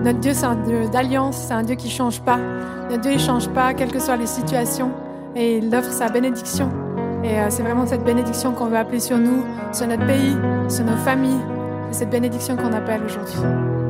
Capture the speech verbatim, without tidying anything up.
Notre Dieu, c'est un Dieu d'alliance, c'est un Dieu qui ne change pas. Notre Dieu, il ne change pas, quelles que soient les situations. Et il offre sa bénédiction. Et euh, c'est vraiment cette bénédiction qu'on veut appeler sur nous, sur notre pays, sur nos familles. C'est cette bénédiction qu'on appelle aujourd'hui.